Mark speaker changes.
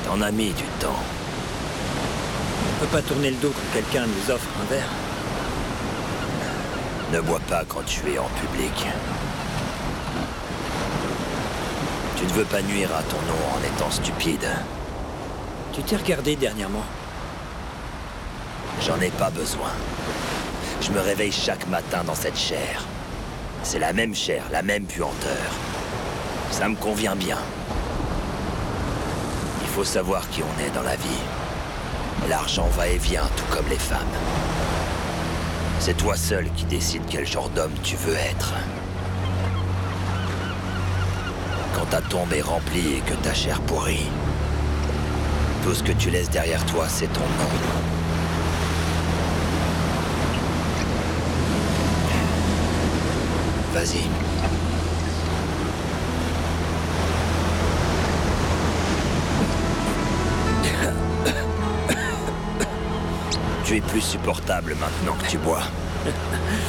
Speaker 1: T'en as mis du temps.
Speaker 2: On peut pas tourner le dos quand quelqu'un nous offre un verre.
Speaker 1: Ne bois pas quand tu es en public. Tu ne veux pas nuire à ton nom en étant stupide.
Speaker 2: Tu t'es regardé dernièrement?
Speaker 1: J'en ai pas besoin. Je me réveille chaque matin dans cette chair. C'est la même chair, la même puanteur. Ça me convient bien. Il faut savoir qui on est dans la vie. L'argent va et vient, tout comme les femmes. C'est toi seul qui décide quel genre d'homme tu veux être. Quand ta tombe est remplie et que ta chair pourrit, tout ce que tu laisses derrière toi, c'est ton nom. Vas-y. Tu es plus supportable maintenant que tu bois.